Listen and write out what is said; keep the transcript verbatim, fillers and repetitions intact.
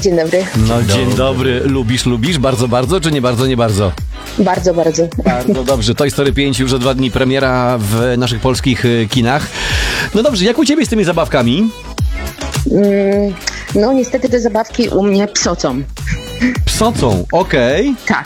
dzień dobry. No dzień dobry. Lubisz, lubisz? Bardzo, bardzo, czy nie bardzo, nie bardzo? Bardzo, bardzo. Bardzo dobrze. Toy Story pięć już za dwa dni premiera w naszych polskich y, kinach. No dobrze, jak u ciebie z tymi zabawkami? Mm, no niestety te zabawki u mnie psocą. Psocą, okej. Tak.